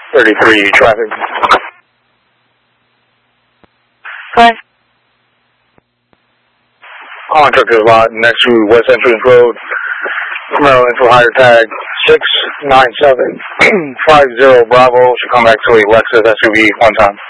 33 traffic. Hi. On Truckers Lot next to West Entrance Road, Maryland for higher tag 69750 Bravo. Should come back to a Lexus SUV one time.